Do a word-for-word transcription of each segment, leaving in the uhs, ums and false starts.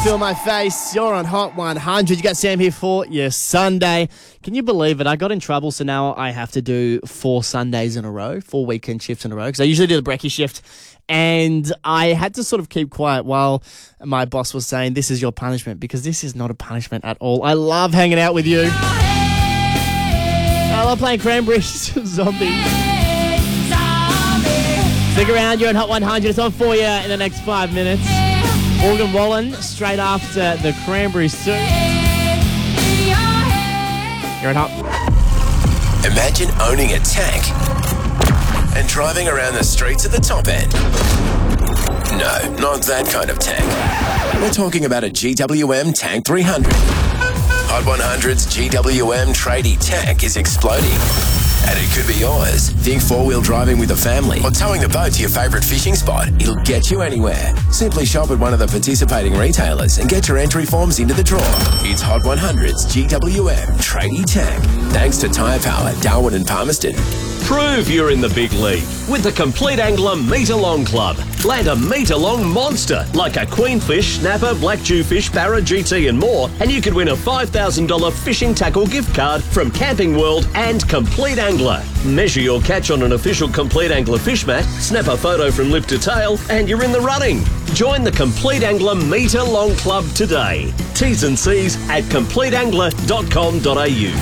Feel My Face. You're on Hot one hundred. You got Sam here for your Sunday. Can you believe it? I got in trouble, so now I have to do four Sundays in a row, four weekend shifts in a row, because I usually do the brekkie shift, and I had to sort of keep quiet while my boss was saying, this is your punishment, because this is not a punishment at all. I love hanging out with you. I love playing Cranberries Zombie. Stick around, you're on Hot one hundred. It's on for you in the next five minutes. Morgan Wallen, straight after the Cranberries too. You're at Hot. Imagine owning a tank and driving around the streets at the top end. No, not that kind of tank. We're talking about a G W M Tank three hundred. Hot one hundred's G W M tradie tank is exploding. And it could be yours. Think four-wheel driving with a family or towing the boat to your favourite fishing spot. It'll get you anywhere. Simply shop at one of the participating retailers and get your entry forms into the draw. It's Hot one hundred's G W M Tradie Tank. Thanks to Tyre Power, Darwin and Palmerston. Prove you're in the big league with the Complete Angler Meter-Long Club. Land a meter-long monster like a queenfish, snapper, black jewfish, barra, G T and more, and you could win a five thousand dollars fishing tackle gift card from Camping World and Complete Angler. Measure your catch on an official Complete Angler fish mat, snap a photo from lip to tail, and you're in the running. Join the Complete Angler Meter-Long Club today. T's and C's at complete angler dot com dot a u.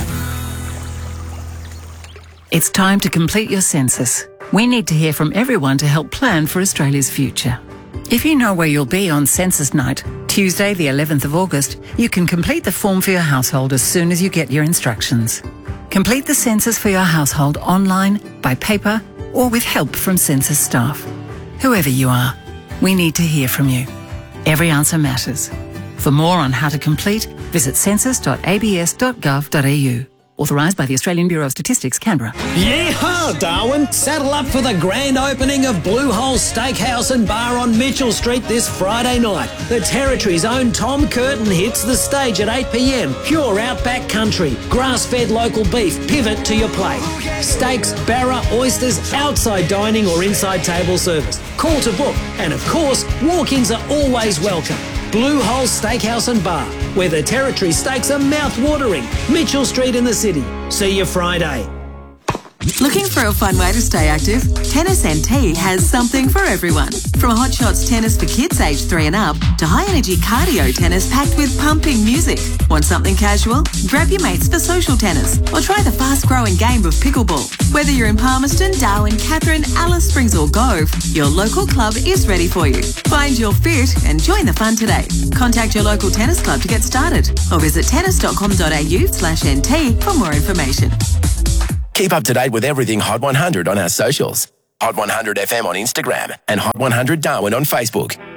It's time to complete your census. We need to hear from everyone to help plan for Australia's future. If you know where you'll be on census night, Tuesday the eleventh of August, you can complete the form for your household as soon as you get your instructions. Complete the census for your household online, by paper, or with help from census staff. Whoever you are, we need to hear from you. Every answer matters. For more on how to complete, visit census dot a b s dot gov dot a u. Authorised by the Australian Bureau of Statistics, Canberra. Yeehaw, Darwin! Saddle up for the grand opening of Blue Hole Steakhouse and Bar on Mitchell Street this Friday night. The Territory's own Tom Curtin hits the stage at eight p m. Pure outback country, grass-fed local beef, pivot to your plate. Steaks, barra, oysters, outside dining or inside table service. Call to book. And of course, walk-ins are always welcome. Blue Hole Steakhouse and Bar, where the Territory steaks are mouth-watering. Mitchell Street in the city. See you Friday. Looking for a fun way to stay active? Tennis N T has something for everyone. From Hot Shots tennis for kids aged three and up to high-energy cardio tennis packed with pumping music. Want something casual? Grab your mates for social tennis or try the fast-growing game of pickleball. Whether you're in Palmerston, Darwin, Katherine, Alice Springs or Gove, your local club is ready for you. Find your fit and join the fun today. Contact your local tennis club to get started or visit tennis dot com dot a u slash N T for more information. Keep up to date with everything Hot one hundred on our socials. Hot one hundred F M on Instagram and Hot one hundred Darwin on Facebook.